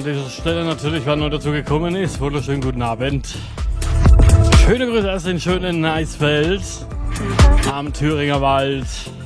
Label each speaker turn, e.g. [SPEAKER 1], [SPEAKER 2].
[SPEAKER 1] dieser Stelle natürlich, wann nur dazu gekommen ist. Wunderschönen guten Abend. Schöne Grüße aus den schönen Eisfeld am Thüringer Wald.